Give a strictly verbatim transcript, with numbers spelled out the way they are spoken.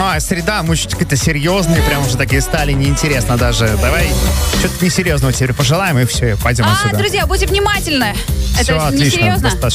а, среда, мы чуть какие-то серьезные, прям уже такие стали, неинтересно даже. Давай что-то несерьезного теперь пожелаем, и все, и пойдем А, отсюда. друзья, будьте внимательны. Все, Это отлично, несерьезно. достаточно.